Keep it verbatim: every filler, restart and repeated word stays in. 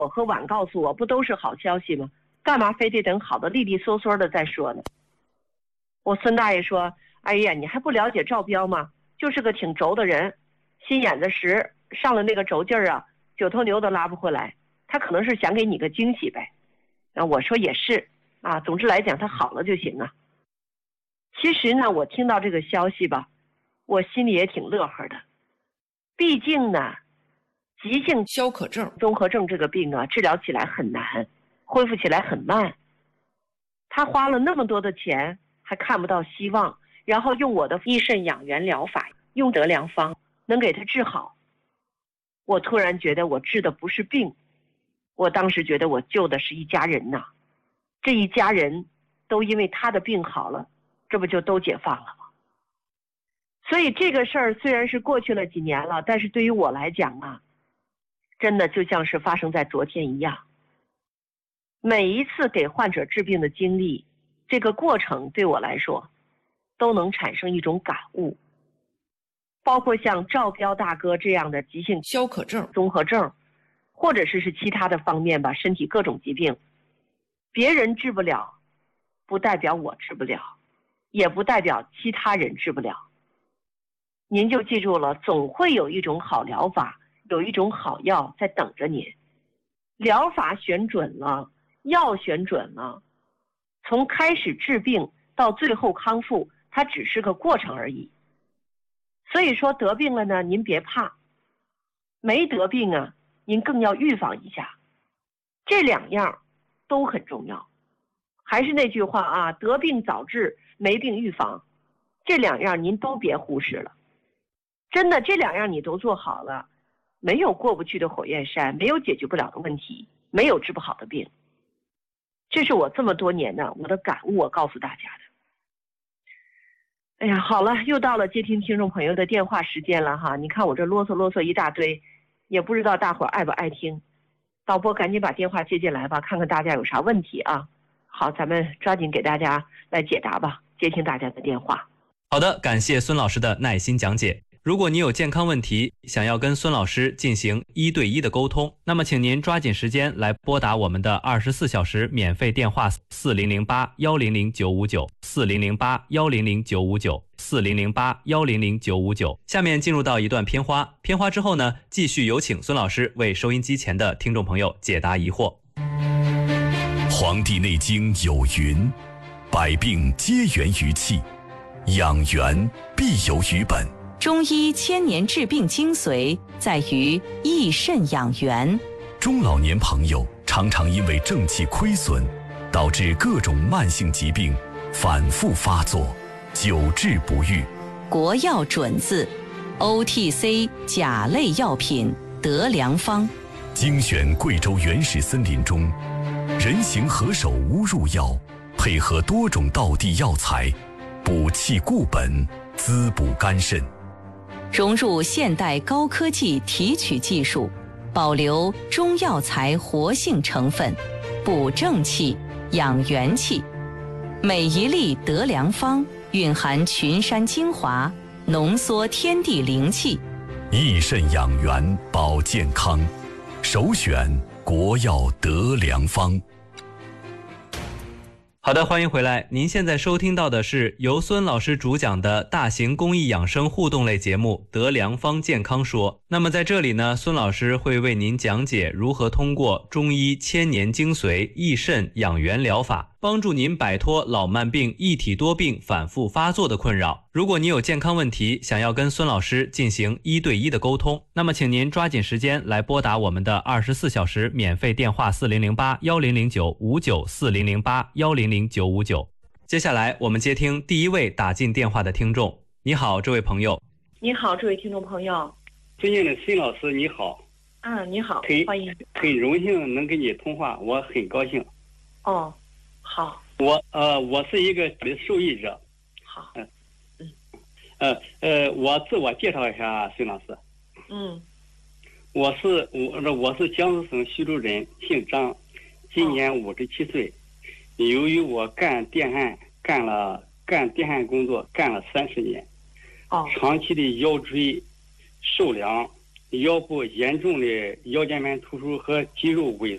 我和晚告诉我，不都是好消息吗？干嘛非得等好的利利索索的再说呢？我孙大爷说，哎呀，你还不了解赵彪吗？就是个挺轴的人，心眼子实，上了那个轴劲儿啊，九头牛都拉不回来。他可能是想给你个惊喜呗。啊，我说也是啊，总之来讲他好了就行啊。其实呢，我听到这个消息吧，我心里也挺乐呵的。毕竟呢，急性消渴症综合症这个病啊，治疗起来很难，恢复起来很慢。他花了那么多的钱，还看不到希望，然后用我的益肾养元疗法，用德良方能给他治好。我突然觉得我治的不是病，我当时觉得我救的是一家人呐。这一家人都因为他的病好了，这不就都解放了吗？所以这个事儿虽然是过去了几年了，但是对于我来讲啊，真的就像是发生在昨天一样。每一次给患者治病的经历，这个过程对我来说都能产生一种感悟。包括像赵彪大哥这样的急性消渴症综合症，或者是是其他的方面吧，身体各种疾病，别人治不了，不代表我治不了，也不代表其他人治不了。您就记住了，总会有一种好疗法，有一种好药在等着您。疗法选准了，药选准了，从开始治病到最后康复，它只是个过程而已。所以说得病了呢，您别怕，没得病啊，您更要预防一下，这两样都很重要。还是那句话啊，得病早治，没病预防，这两样您都别忽视了。真的，这两样你都做好了，没有过不去的火焰山，没有解决不了的问题，没有治不好的病。这是我这么多年呢我的感悟，我告诉大家的。哎呀，好了，又到了接听听众朋友的电话时间了哈。你看我这啰嗦啰嗦一大堆，也不知道大伙儿爱不爱听。导播赶紧把电话接进来吧，看看大家有啥问题啊。好，咱们抓紧给大家来解答吧，接听大家的电话。 好的，感谢孙老师的耐心讲解。如果你有健康问题，想要跟孙老师进行一对一的沟通，那么请您抓紧时间来拨打我们的二十四小时免费电话四零零八幺零零九五九 四零零八幺零零九五九 四零零八幺零零九五九。下面进入到一段片花，片花之后呢，继续有请孙老师为收音机前的听众朋友解答疑惑。 《黄帝内经》有云：百病皆源于气，养元必有于本。 中医千年治病精髓在于益肾养元。 中老年朋友常常因为正气亏损，导致各种慢性疾病反复发作，久治不愈。 国药准字 O T C 甲类药品德良方， 精选贵州原始森林中人形何首乌入药，配合多种道地药材，补气固本，滋补肝肾。 融入现代高科技提取技术，保留中药材活性成分，补正气，养元气。每一粒德良方蕴含群山精华，浓缩天地灵气， 益肾养元保健康，首选国药德良方。 好的，欢迎回来。您现在收听到的是由孙老师主讲的大型公益养生互动类节目《德良方健康说》。那么在这里呢，孙老师会为您讲解如何通过中医千年精髓益肾养元疗法，帮助您摆脱老慢病、一体多病反复发作的困扰。如果你有健康问题，想要跟孙老师进行一对一的沟通，那么请您抓紧时间来拨打我们的二十四小时免费电话四零零八幺零零九五九 四零零八幺零零九五九。接下来我们接听第一位打进电话的听众。你好，这位朋友。 你好，这位听众朋友。 尊敬的孙老师，你好。 嗯，你好，欢迎。 很荣幸能跟你通话，我很高兴。 哦，好。 我呃，我是一个受益者。 好。 嗯。嗯。呃呃，我自我介绍一下，孙老师。 嗯。 我是我我是江苏省徐州人，姓张，今年五十七岁。由于我干电焊干了干电焊工作干了三十年， 哦， 长期的腰椎受凉，腰部严重的腰间盘突出和肌肉萎